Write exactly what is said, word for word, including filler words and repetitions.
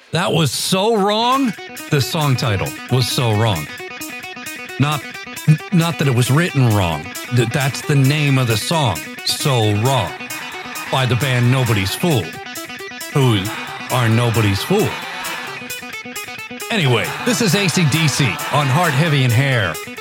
That was so wrong. The song title was so wrong. Not, not that it was written wrong. That that's the name of the song. So Wrong. By the band Nobody's Fool. Who are Nobody's Fool. Anyway, this is A C D C on Heart, Heavy, and Hair.